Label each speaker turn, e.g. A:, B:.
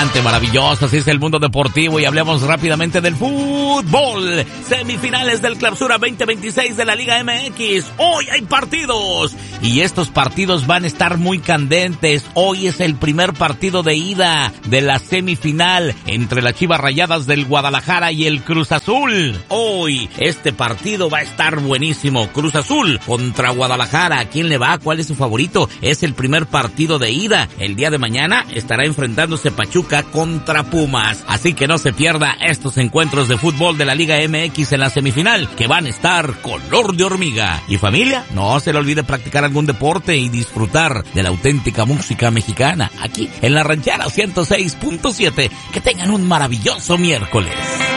A: adelante, maravilloso. Así es el mundo deportivo y hablemos rápidamente del fútbol. Semifinales del Clausura 2026 de la Liga MX. Hoy hay partidos y estos partidos van a estar muy candentes. Hoy es el primer partido de ida de la semifinal entre las Chivas Rayadas del Guadalajara y el Cruz Azul. Hoy este partido va a estar buenísimo. Cruz Azul contra Guadalajara. ¿A quién le va? ¿Cuál es su favorito? Es el primer partido de ida. El día de mañana estará enfrentándose Pachuca contra Pumas. Así que no se pierda estos encuentros de fútbol de la Liga MX en la semifinal, que van a estar color de hormiga. Y familia, no se le olvide practicar algún deporte y disfrutar de la auténtica música mexicana aquí en La Ranchera 106.7. Que tengan un maravilloso miércoles.